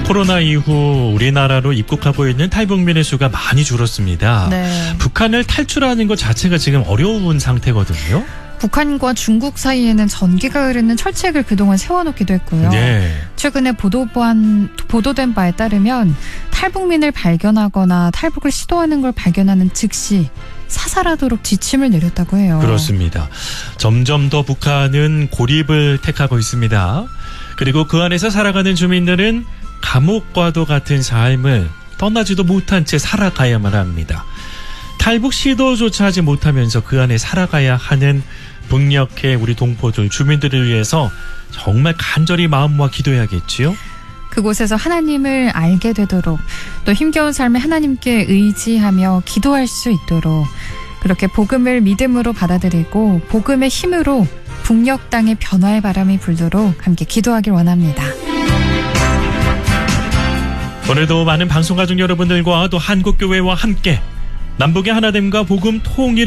코로나 이후 우리나라로 입국하고 있는 탈북민의 수가 많이 줄었습니다. 네. 북한을 탈출하는 것 자체가 지금 어려운 상태거든요. 북한과 중국 사이에는 전기가 흐르는 철책을 그동안 세워놓기도 했고요. 네. 최근에 보도된 바에 따르면 탈북민을 발견하거나 탈북을 시도하는 걸 발견하는 즉시 사살하도록 지침을 내렸다고 해요. 그렇습니다. 점점 더 북한은 고립을 택하고 있습니다. 그리고 그 안에서 살아가는 주민들은 감옥과도 같은 삶을 떠나지도 못한 채 살아가야만 합니다. 탈북 시도조차 하지 못하면서 그 안에 살아가야 하는 북녘의 우리 동포들, 주민들을 위해서 정말 간절히 마음 모아 기도해야겠지요? 그곳에서 하나님을 알게 되도록 또 힘겨운 삶에 하나님께 의지하며 기도할 수 있도록 그렇게 복음을 믿음으로 받아들이고 복음의 힘으로 북녘 땅의 변화의 바람이 불도록 함께 기도하길 원합니다. 오늘도 많은 방송가족 여러분들과 또 한국교회와 함께 남북의 하나됨과 복음 통일